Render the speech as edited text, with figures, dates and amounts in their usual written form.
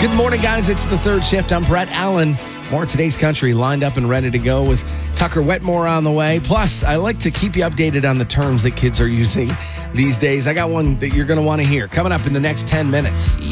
Good morning, guys. It's the third shift. I'm Brett Allen. More Today's Country lined up and ready to go with Tucker Wetmore on the way. Plus, I like to keep you updated on the terms that kids are using these days. I got one that you're going to want to hear coming up in the next 10 minutes.